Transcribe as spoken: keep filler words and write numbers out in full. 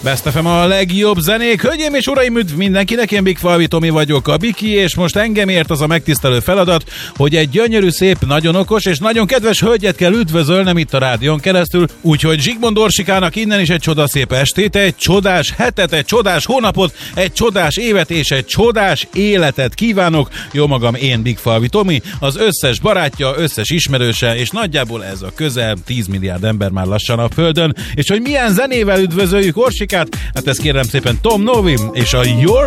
Best ef em a legjobb zenék. Hölgyeim és uraim, üdv mindenkinek, én Big Falvi Tomi vagyok, a Biki, és most engem ért az a megtisztelő feladat, hogy egy gyönyörű, szép, nagyon okos és nagyon kedves hölgyet kell üdvözölnem itt a rádión keresztül, úgyhogy Zsigmond Orsikának innen is egy csodaszép estét, egy csodás hetet, egy csodás hónapot, egy csodás évet és egy csodás életet kívánok. Jó magam, én Big Falvi Tomi, az összes barátja, összes ismerőse, és nagyjából ez a közel tíz milliárd ember már lassan a Földön, és hogy milyen zenével üdvözöljük Orsikát, hát ezt kérem szépen Tom Novim és a Your